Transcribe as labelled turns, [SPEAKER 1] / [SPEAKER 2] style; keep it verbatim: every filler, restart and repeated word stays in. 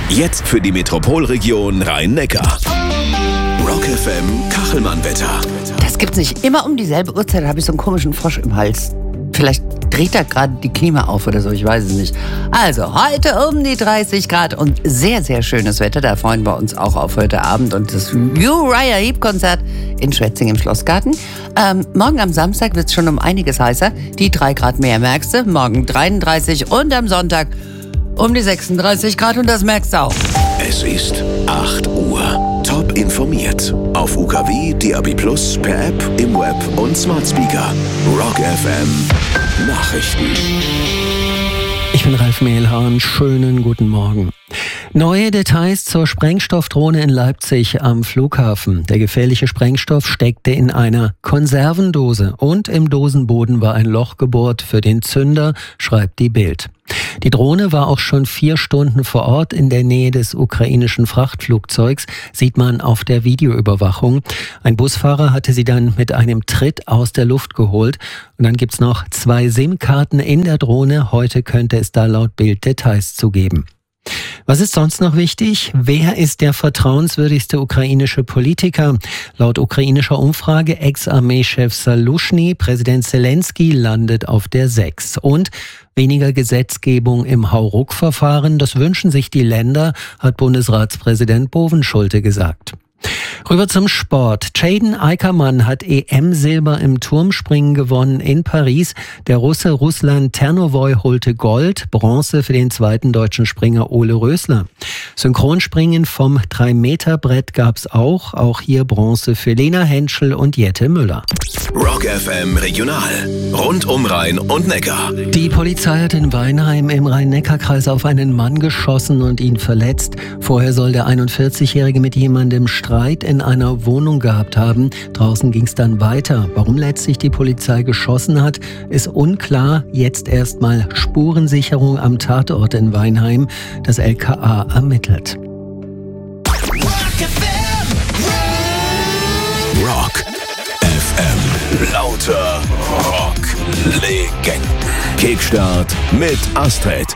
[SPEAKER 1] Jetzt für die Metropolregion Rhein-Neckar. Rock F M Kachelmann-Wetter.
[SPEAKER 2] Das gibt's nicht. Immer um dieselbe Uhrzeit habe ich so einen komischen Frosch im Hals. Vielleicht dreht da gerade die Klima auf oder so, ich weiß es nicht. Also, heute um die dreißig Grad und sehr, sehr schönes Wetter. Da freuen wir uns auch auf heute Abend und das Uriah Heep-Konzert in Schwetzing im Schlossgarten. Ähm, morgen am Samstag wird es schon um einiges heißer. Die drei Grad mehr merkst du. Morgen dreiunddreißig und am Sonntag um die sechsunddreißig Grad und das merkst du auch.
[SPEAKER 1] Es ist acht Uhr. Top informiert. Auf U K W, D A B Plus, per App, im Web und Smart Speaker. Rock F M Nachrichten.
[SPEAKER 3] Ich bin Ralf Mehlhahn. Schönen guten Morgen. Neue Details zur Sprengstoffdrohne in Leipzig am Flughafen. Der gefährliche Sprengstoff steckte in einer Konservendose und im Dosenboden war ein Loch gebohrt für den Zünder, schreibt die Bild. Die Drohne war auch schon vier Stunden vor Ort in der Nähe des ukrainischen Frachtflugzeugs, sieht man auf der Videoüberwachung. Ein Busfahrer hatte sie dann mit einem Tritt aus der Luft geholt. Und dann gibt's noch zwei SIM-Karten in der Drohne. Heute könnte es da laut Bild Details zu geben. Was ist sonst noch wichtig? Wer ist der vertrauenswürdigste ukrainische Politiker? Laut ukrainischer Umfrage Ex-Armeechef Saluschny, Präsident Zelensky landet auf der sechs. Und weniger Gesetzgebung im Hauruck-Verfahren, das wünschen sich die Länder, hat Bundesratspräsident Bovenschulte gesagt. Rüber zum Sport. Jaden Eickermann hat E M-Silber im Turmspringen gewonnen in Paris. Der Russe Ruslan Ternovoy holte Gold, Bronze für den zweiten deutschen Springer Ole Rösler. Synchronspringen vom drei Meter Brett gab's auch. Auch hier Bronze für Lena Henschel und Jette Müller.
[SPEAKER 1] Rock F M Regional. Rund um Rhein und Neckar.
[SPEAKER 3] Die Polizei hat in Weinheim im Rhein-Neckar-Kreis auf einen Mann geschossen und ihn verletzt. Vorher soll der einundvierzigjährige mit jemandem Streit in einer Wohnung gehabt haben. Draußen ging es dann weiter. Warum letztlich die Polizei geschossen hat, ist unklar. Jetzt erstmal Spurensicherung am Tatort in Weinheim. Das L K A ermittelt.
[SPEAKER 1] Rock F M. Lauter Rock-Legenden. Kickstart mit Astrid.